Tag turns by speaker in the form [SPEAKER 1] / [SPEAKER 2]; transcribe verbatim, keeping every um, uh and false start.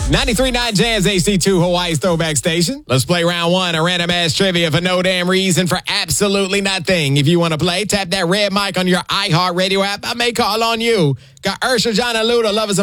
[SPEAKER 1] ninety-three point nine Jazz A C two, Hawaii's throwback station. Let's play round one of random ass trivia for no damn reason, for absolutely nothing. If you want to play, tap that red mic on your iHeartRadio app. I may call on you. Got Ursha, John, and Luda. Love is